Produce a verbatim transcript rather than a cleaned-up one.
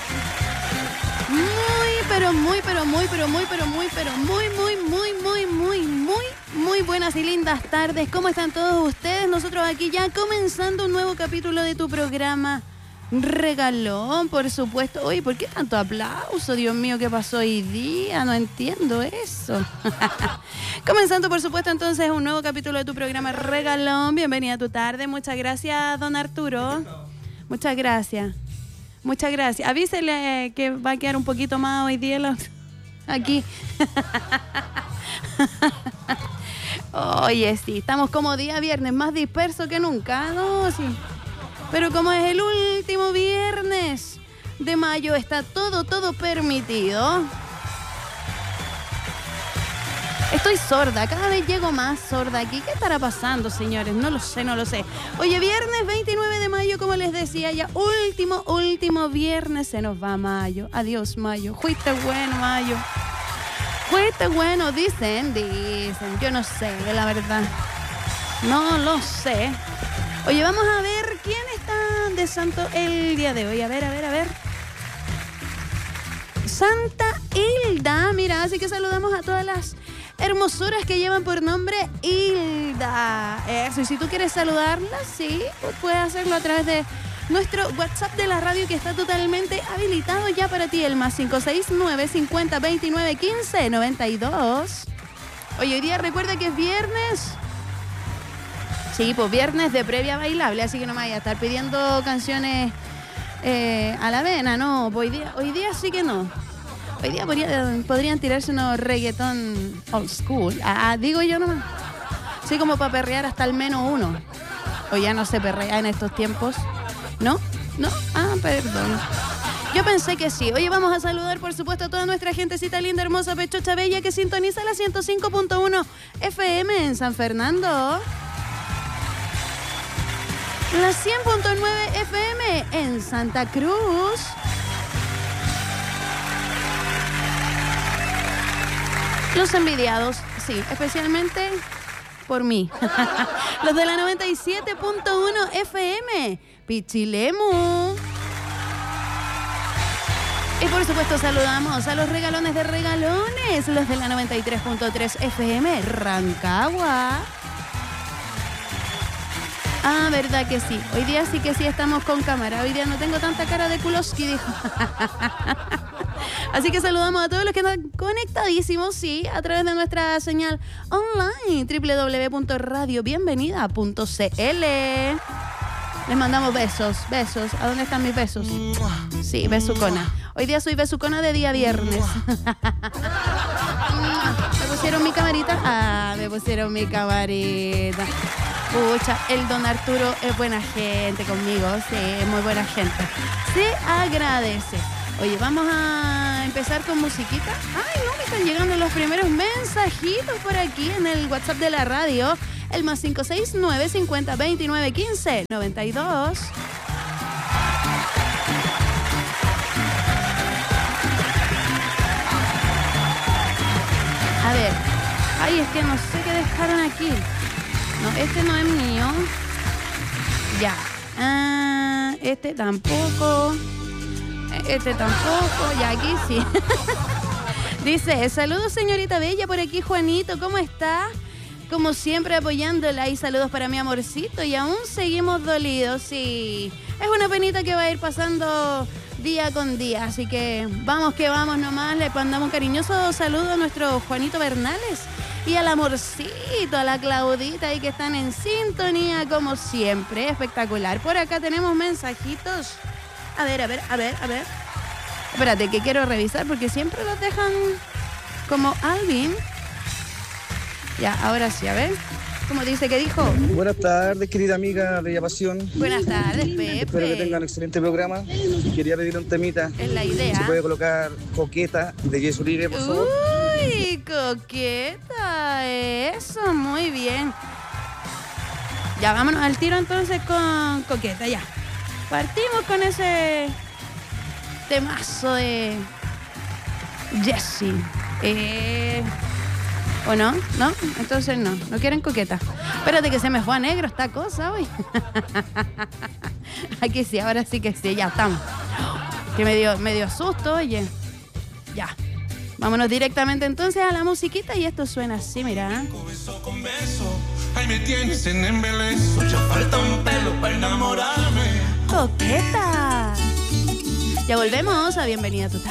Muy, pero muy, pero muy, pero muy, pero muy, pero muy, muy, muy, muy, muy, muy, muy buenas y lindas tardes. ¿Cómo están todos ustedes? Nosotros aquí ya comenzando un nuevo capítulo de tu programa Regalón, por supuesto. Oye, ¿por qué tanto aplauso? Dios mío, ¿qué pasó hoy día? No entiendo eso. Comenzando, por supuesto, entonces un nuevo capítulo de tu programa Regalón. Bienvenida a tu tarde. Muchas gracias, don Arturo. Muchas gracias. Muchas gracias. Avísele que va a quedar un poquito más hoy día los... aquí. Oye, sí, estamos como día viernes, más disperso que nunca, ¿no? Sí. Pero como es el último viernes de mayo, está todo, todo permitido. Estoy sorda, cada vez llego más sorda aquí. ¿Qué estará pasando, señores? No lo sé, no lo sé. Oye, viernes veintinueve de mayo, como les decía ya, último, último viernes, se nos va mayo. Adiós, mayo. Fuiste bueno, mayo. Fuiste bueno, dicen, dicen. Yo no sé, la verdad. No lo sé. Oye, vamos a ver quién está de santo el día de hoy. A ver, a ver, a ver. Santa Hilda, mira, así que saludamos a todas las hermosuras que llevan por nombre Hilda. Eso, y si tú quieres saludarlas, sí, pues puedes hacerlo a través de nuestro WhatsApp de la radio, que está totalmente habilitado ya para ti, el más cinco seis nueve, cincuenta, veintinueve, quince, noventa y dos. Oye, hoy día recuerda que es viernes. Sí, pues viernes de previa bailable, así que no me vaya a estar pidiendo canciones eh, a la vena, no. Hoy día, hoy día sí que no. Hoy día podría, podrían tirarse unos reggaetón old school. Ah, digo yo nomás. Sí, como para perrear hasta al menos uno. O ya no se perrea en estos tiempos. ¿No? ¿No? Ah, perdón. Yo pensé que sí. Oye, vamos a saludar, por supuesto, a toda nuestra gentecita linda, hermosa, pechocha, bella, que sintoniza la ciento cinco punto uno F M en San Fernando. La cien punto nueve F M en Santa Cruz. Los envidiados, sí, especialmente por mí. Los de la noventa y siete punto uno F M, Pichilemu. Y por supuesto saludamos a los regalones de regalones, los de la noventa y tres punto tres F M, Rancagua. Ah, verdad que sí. Hoy día sí que sí estamos con cámara. Hoy día no tengo tanta cara de Kulowski, dijo. Así que saludamos a todos los que están conectadísimos, sí, a través de nuestra señal online, doble u doble u doble u punto radio bienvenida punto c l. Les mandamos besos, besos. ¿A dónde están mis besos? Sí, besucona. Hoy día soy besucona de día viernes. ¿Me pusieron mi camarita? Ah, me pusieron mi camarita. Pucha, el don Arturo es buena gente conmigo, sí, es muy buena gente. Se agradece. Oye, vamos a empezar con musiquita. Ay, no, me están llegando los primeros mensajitos por aquí en el WhatsApp de la radio. El más cinco seis nueve, cincuenta, veintinueve, quince, noventa y dos. A ver. Ay, es que no sé qué dejaron aquí. No, este no es mío. Ya. Ah, este tampoco. Este tampoco. Ya, aquí sí. Dice, saludos señorita Bella, por aquí Juanito, ¿cómo está? Como siempre apoyándola, y saludos para mi amorcito, y aún seguimos dolidos, sí. Es una penita que va a ir pasando día con día, así que vamos que vamos nomás. Le mandamos un cariñoso saludo a nuestro Juanito Bernales. Y al amorcito, a la Claudita, ahí que están en sintonía como siempre. Espectacular. Por acá tenemos mensajitos. A ver, a ver, a ver, a ver. Espérate, que quiero revisar porque siempre los dejan como Alvin. Ya, ahora sí, a ver. ¿Cómo dice que dijo? Buenas tardes, querida amiga Bella Pasión. Buenas tardes, Pepe. Espero que tengan un excelente programa. Quería pedir un temita. Es la idea. ¿Se puede colocar Coqueta de Jesús Uribe, por favor? Uy, Coqueta. Eso, muy bien. Ya, vámonos al tiro entonces con Coqueta, ya. Partimos con ese temazo de Jessie. Eh... ¿O no? ¿No? Entonces no. ¿No quieren Coqueta? Espérate que se me fue a negro esta cosa hoy. Aquí sí, ahora sí que sí. Ya estamos. Que me dio, me dio susto, oye. Ya. Vámonos directamente entonces a la musiquita y esto suena así, mira. Beso con beso, ahí me tienes en embeleso. Ya falta un pelo para enamorarme. ¡Coqueta! Ya volvemos a Bienvenida a tu